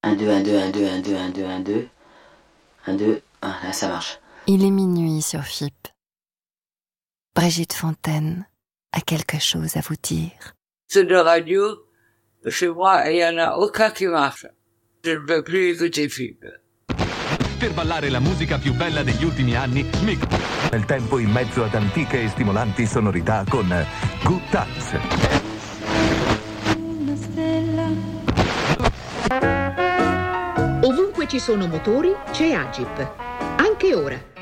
1, 2, 1, 2, 1, 2, 1, 2, 1, 2, 1, 2. 1, 2, là ça marche. Il est minuit sur FIP. Brigitte Fontaine a quelque chose à vous dire. C'est de radio, chez moi, il n'y en a aucun qui marche. Je ne peux plus écouter FIP. Per ballare la musica più bella degli ultimi anni, nel tempo in mezzo ad antiche e stimolanti sonorità con Good Times. Ovunque ci sono motori, c'è Agip. Anche ora.